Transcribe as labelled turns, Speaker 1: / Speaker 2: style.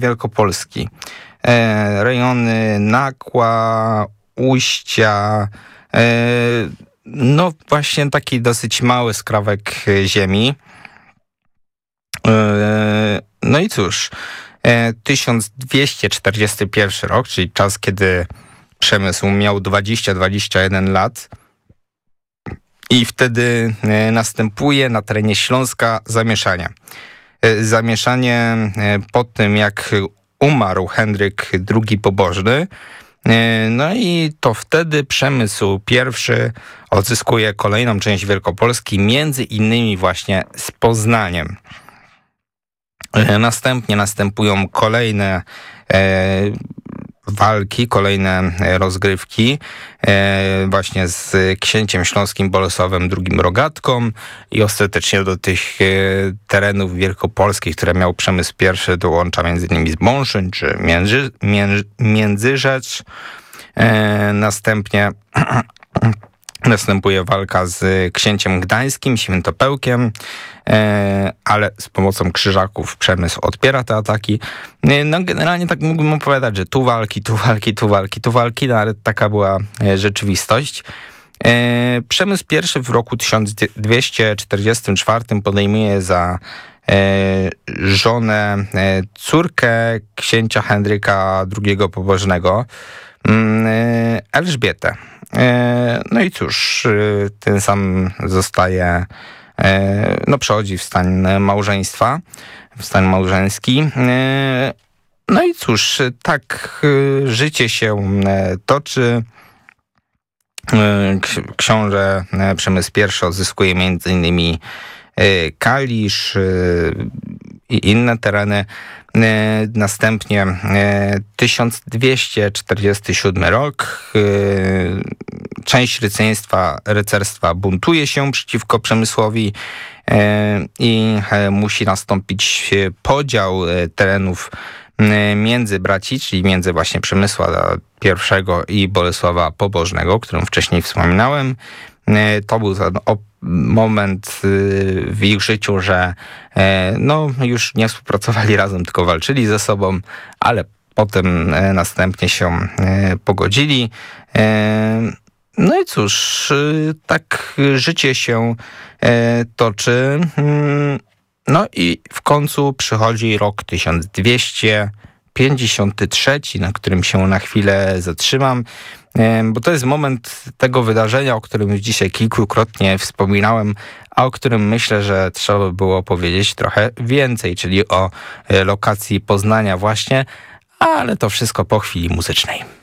Speaker 1: Wielkopolski. Rejony Nakła, Uścia, no właśnie taki dosyć mały skrawek ziemi. No i cóż, 1241 rok, czyli czas, kiedy przemysł miał 20-21 lat i wtedy następuje na terenie Śląska zamieszanie. Zamieszanie po tym, jak umarł Henryk II Pobożny, no i to wtedy przemysł pierwszy odzyskuje kolejną część Wielkopolski, między innymi właśnie z Poznaniem. Następnie następują kolejne walki, kolejne rozgrywki właśnie z księciem śląskim Bolesławem II Rogatką i ostatecznie do tych terenów wielkopolskich, które miał przemysł pierwszy, dołącza m.in. Zbąszyn czy Międzyrzecz. Następnie następuje walka z księciem gdańskim, Świętopełkiem, ale z pomocą krzyżaków przemysł odpiera te ataki. No generalnie tak mógłbym opowiadać, że tu walki, no ale taka była rzeczywistość. Przemysł pierwszy w roku 1244 podejmuje za żonę córkę księcia Henryka II Pobożnego, Elżbietę. No i cóż, ten sam zostaje, no przechodzi w stan małżeństwa, w stan małżeński. No i cóż, tak życie się toczy. Książę Przemysł I odzyskuje m.in. Kalisz i inne tereny. Następnie 1247 rok. Część rycerstwa buntuje się przeciwko Przemysłowi i musi nastąpić podział terenów między braci, czyli między właśnie Przemysła I i Bolesława Pobożnego, o którym wcześniej wspominałem. To był ten moment w ich życiu, że no już nie współpracowali razem, tylko walczyli ze sobą, ale potem następnie się pogodzili. No i cóż, tak życie się toczy. No i w końcu przychodzi rok 1253, na którym się na chwilę zatrzymam, bo to jest moment tego wydarzenia, o którym już dzisiaj kilkukrotnie wspominałem, a o którym myślę, że trzeba by było powiedzieć trochę więcej, czyli o lokacji Poznania właśnie, ale to wszystko po chwili muzycznej.